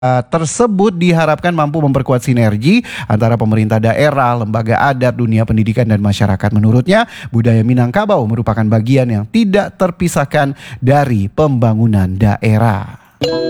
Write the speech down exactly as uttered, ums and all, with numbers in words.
tersebut diharapkan mampu memperkuat sinergi antara pemerintah daerah, lembaga adat, dunia pendidikan, dan masyarakat. Menurutnya, budaya Minangkabau merupakan bagian yang tidak terpisahkan dari pembangunan daerah.